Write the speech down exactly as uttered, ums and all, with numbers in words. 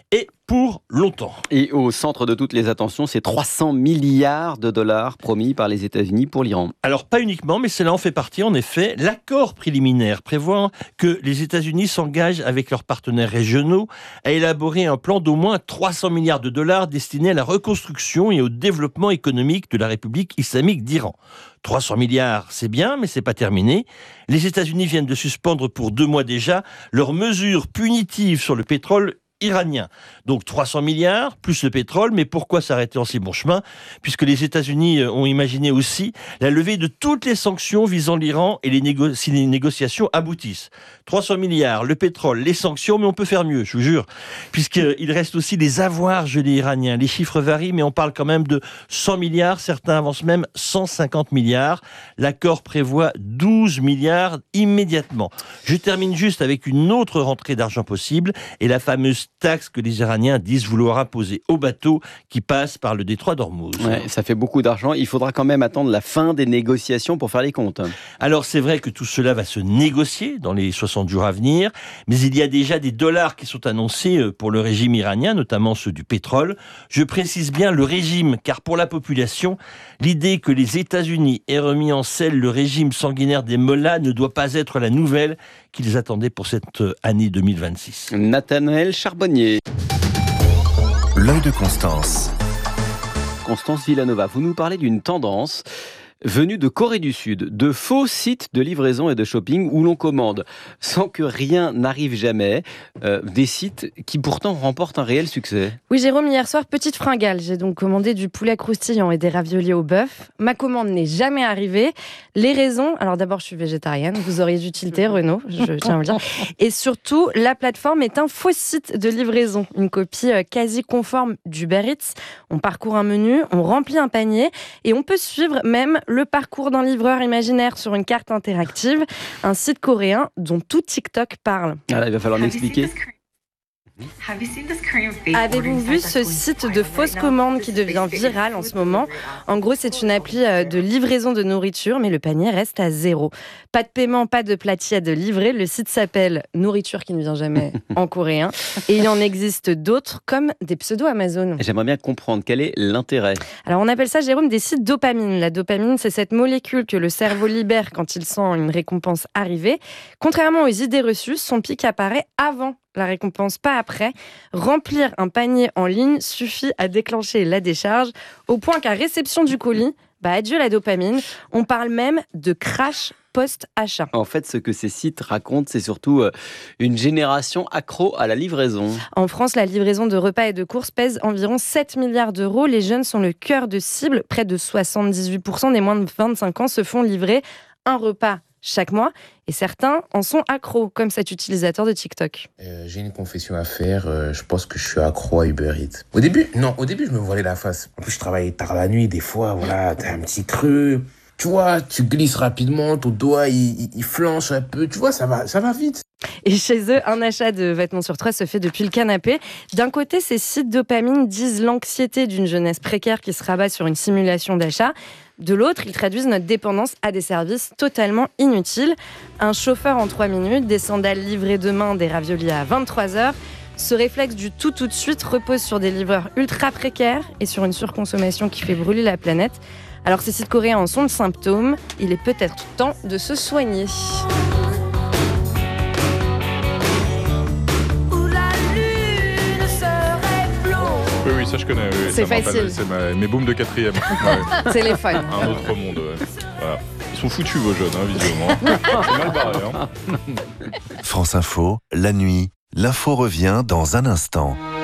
et pour longtemps. Et au centre de toutes les attentions, c'est trois cents milliards de dollars promis par les États-Unis pour l'Iran. Alors pas uniquement, mais cela en fait partie. En effet, l'accord préliminaire prévoit que les États-Unis s'engagent avec leurs partenaires régionaux à élaborer un plan d'au moins trois cents milliards de dollars destiné à la reconstruction et au développement économique de la République islamique d'Iran. trois cents milliards, c'est bien, mais c'est pas terminé. Les États-Unis viennent de suspendre pour deux mois déjà leurs mesures punitives sur le pétrole iranien. Donc trois cents milliards, plus le pétrole, mais pourquoi s'arrêter en si bon chemin ? Puisque les États-Unis ont imaginé aussi la levée de toutes les sanctions visant l'Iran et les négo- si les négociations aboutissent. trois cents milliards, le pétrole, les sanctions, mais on peut faire mieux, je vous jure. Puisqu'il reste aussi les avoirs gelés iraniens. Les chiffres varient, mais on parle quand même de cent milliards, certains avancent même cent cinquante milliards. L'accord prévoit douze milliards immédiatement. Je termine juste avec une autre rentrée d'argent possible et la fameuse taxe que les Iraniens disent vouloir imposer aux bateaux qui passent par le détroit d'Ormuz. Ouais, ça fait beaucoup d'argent. Il faudra quand même attendre la fin des négociations pour faire les comptes. Alors c'est vrai que tout cela va se négocier dans les soixante jours à venir, mais il y a déjà des dollars qui sont annoncés pour le régime iranien, notamment ceux du pétrole. Je précise bien le régime, car pour la population, l'idée que les États-Unis aient remis en selle le régime sanguinaire des mollahs ne doit pas être la nouvelle qu'ils attendaient pour cette année deux mille vingt-six. Nathanaël Charbonnier. L'œil de Constance. Constance Villanova, vous nous parlez d'une tendance venue de Corée du Sud, de faux sites de livraison et de shopping où l'on commande sans que rien n'arrive jamais, euh, des sites qui pourtant remportent un réel succès. Oui Jérôme, hier soir, petite fringale, j'ai donc commandé du poulet croustillant et des raviolis au bœuf. Ma commande n'est jamais arrivée. Les raisons, alors d'abord je suis végétarienne, vous auriez d'utilité Renaud, je tiens à vous le dire. Et surtout, la plateforme est un faux site de livraison, une copie quasi conforme d'Uber Eats. On parcourt un menu, on remplit un panier et on peut suivre même le parcours d'un livreur imaginaire sur une carte interactive, un site coréen dont tout TikTok parle. Ah là, il va falloir m'expliquer. Avez-vous vu ce site de fausses commandes qui devient viral en ce moment ? En gros, c'est une appli de livraison de nourriture, mais le panier reste à zéro. Pas de paiement, pas de plat tiède livré. Le site s'appelle Nourriture qui ne vient jamais en coréen. Et il en existe d'autres, comme des pseudo-Amazon. J'aimerais bien comprendre quel est l'intérêt. Alors, on appelle ça, Jérôme, des sites dopamine. La dopamine, c'est cette molécule que le cerveau libère quand il sent une récompense arriver. Contrairement aux idées reçues, son pic apparaît avant la récompense, pas après. Remplir un panier en ligne suffit à déclencher la décharge, au point qu'à réception du colis, bah adieu la dopamine. On parle même de crash post-achat. En fait, ce que ces sites racontent, c'est surtout une génération accro à la livraison. En France, la livraison de repas et de courses pèse environ sept milliards d'euros. Les jeunes sont le cœur de cible. Près de soixante-dix-huit pour cent des moins de vingt-cinq ans se font livrer un repas chaque mois, et certains en sont accros, comme cet utilisateur de TikTok. Euh, j'ai une confession à faire, euh, je pense que je suis accro à Uber Eats. Au début, non, au début, je me voilais la face. En plus, je travaillais tard la nuit, des fois, voilà, t'as un petit creux. Tu vois, tu glisses rapidement, ton doigt, il, il, il flanche un peu, tu vois, ça va, ça va vite. Et chez eux, un achat de vêtements sur trois se fait depuis le canapé. D'un côté, ces sites dopamine disent l'anxiété d'une jeunesse précaire qui se rabat sur une simulation d'achat. De l'autre, ils traduisent notre dépendance à des services totalement inutiles. Un chauffeur en trois minutes, des sandales livrées demain, des raviolis à vingt-trois heures. Ce réflexe du tout tout de suite repose sur des livreurs ultra précaires et sur une surconsommation qui fait brûler la planète. Alors ces sites coréens en sont le symptôme. Il est peut-être temps de se soigner. Oui, oui, ça je connais. Oui, c'est ça facile. C'est ma, mes booms de quatrième. Ouais. C'est les fun. Un autre monde. Ouais. Voilà. Ils sont foutus vos jeunes, hein, visiblement. C'est mal barré. Hein. France Info, la nuit. L'info revient dans un instant.